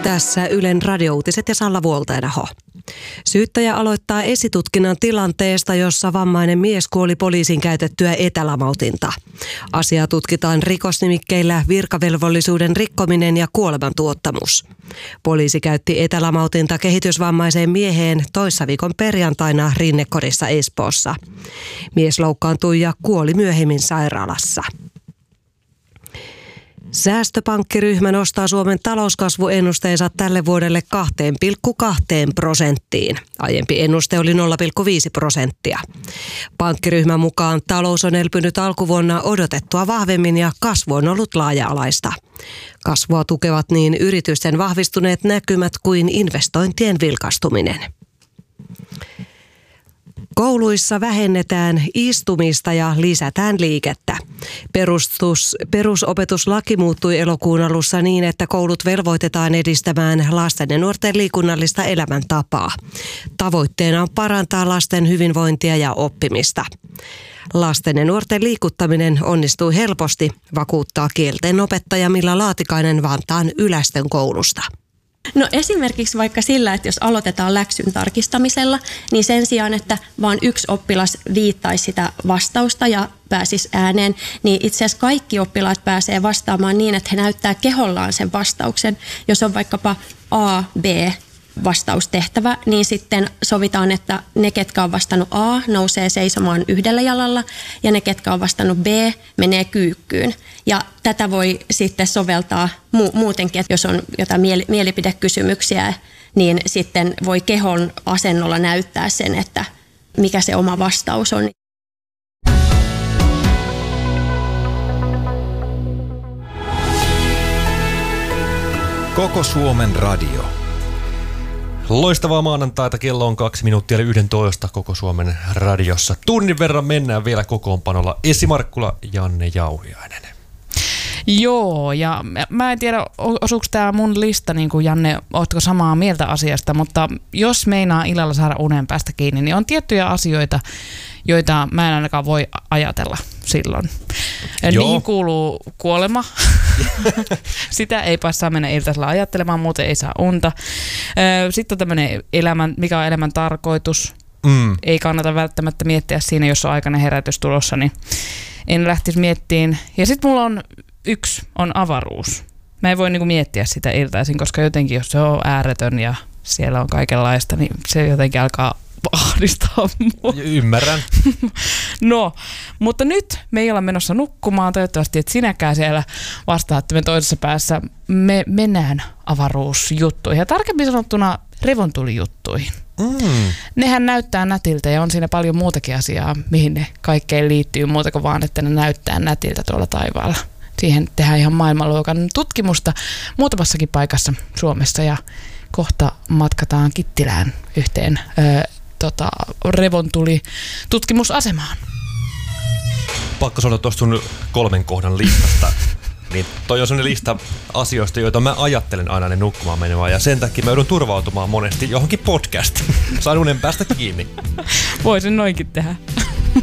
Tässä Ylen radiouutiset ja Salla Vuoltainaho. Syyttäjä aloittaa esitutkinnan tilanteesta, jossa vammainen mies kuoli poliisin käytettyä etälamautinta. Asiaa tutkitaan rikosnimikkeillä virkavelvollisuuden rikkominen ja kuolemantuottamus. Poliisi käytti etälamautinta kehitysvammaiseen mieheen toissaviikon perjantaina Rinnekodissa Espoossa. Mies loukkaantui ja kuoli myöhemmin sairaalassa. Säästöpankkiryhmä nostaa Suomen talouskasvuennusteensa tälle vuodelle 2,2%. Aiempi ennuste oli 0,5%. Pankkiryhmän mukaan talous on elpynyt alkuvuonna odotettua vahvemmin ja kasvu on ollut laaja-alaista. Kasvua tukevat niin yritysten vahvistuneet näkymät kuin investointien vilkastuminen. Kouluissa vähennetään istumista ja lisätään liikettä. Perusopetuslaki muuttui elokuun alussa niin, että koulut velvoitetaan edistämään lasten ja nuorten liikunnallista elämäntapaa. Tavoitteena on parantaa lasten hyvinvointia ja oppimista. Lasten ja nuorten liikuttaminen onnistuu helposti, vakuuttaa kieltenopettaja Milla Laatikainen Vantaan Ylästön koulusta. No esimerkiksi vaikka sillä, että jos aloitetaan läksyn tarkistamisella, niin sen sijaan, että vaan yksi oppilas viittaisi sitä vastausta ja pääsisi ääneen, niin itse asiassa kaikki oppilaat pääsee vastaamaan niin, että he näyttää kehollaan sen vastauksen. Jos on vaikkapa A, B vastaustehtävä, niin sitten sovitaan, että ne, ketkä on vastannut A, nousee seisomaan yhdellä jalalla ja ne, ketkä on vastannut B, menee kyykkyyn. Ja tätä voi sitten soveltaa muutenkin, että jos on jotain mielipidekysymyksiä, niin sitten voi kehon asennolla näyttää sen, että mikä se oma vastaus on. Koko Suomen radio. Loistavaa maanantaita, kello on 2 minuuttia eli 11 Koko Suomen radiossa. Tunnin verran mennään vielä kokoonpanolla. Esi Markkula, Janne Jauhiainen. Joo, ja mä en tiedä, osuuko tämä mun lista, niin kuin Janne, ootko samaa mieltä asiasta, mutta jos meinaa illalla saada unen päästä kiinni, niin on tiettyjä asioita, joita mä en ainakaan voi ajatella silloin. Joo. Niihin kuuluu kuolema. Sitä ei saa mennä iltaisella ajattelemaan, muuten ei saa unta. Sitten on tämmöinen mikä on elämän tarkoitus. Ei kannata välttämättä miettiä siinä, jos on aikainen herätys tulossa, niin en lähtisi miettiin. Ja sitten mulla on on avaruus. Mä en voi niinku miettiä sitä iltaisin, koska jotenkin jos se on ääretön ja siellä on kaikenlaista, niin se jotenkin alkaa ahdistaa mua. Ymmärrän. No, mutta nyt me ei olla menossa nukkumaan. Toivottavasti, että sinäkään siellä vastaattimen toisessa päässä me mennään avaruusjuttuihin. Ja tarkemmin sanottuna revontulijuttuihin. Nehän näyttää nätiltä ja on siinä paljon muutakin asiaa, mihin ne kaikkein liittyy, muuta kuin vaan, että ne näyttää nätiltä tuolla taivaalla. Siihen tehdään ihan maailmanluokan tutkimusta muutamassakin paikassa Suomessa ja kohta matkataan Kittilään yhteen revontulitutkimusasemaan. Pakko sanoa tuosta sun 3 kohdan listasta. Niin toi on sellainen lista asioista, joita mä ajattelen aina ne nukkumaan menemään. Ja sen takia mä joudun turvautumaan monesti johonkin podcastiin. Saan unen päästä kiinni. Voisin noinkin tehdä.